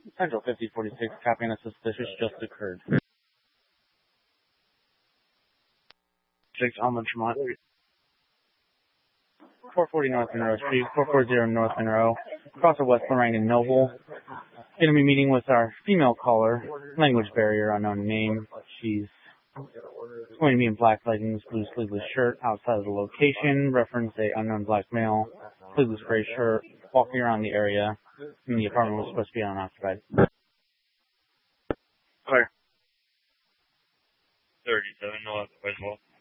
Central 5046, copy on a suspicious just occurred. 6 Almond Tremont. 440 North Monroe Street, 440 North Monroe, across the West Lorraine and Noble. Going to be meeting with our female caller, language barrier, unknown name. She's going to be in black leggings, blue sleeveless shirt, outside of the location. Reference a unknown black male, sleeveless gray shirt, walking around the area. And the apartment was supposed to be unoccupied. Clear. 37 North Westwell.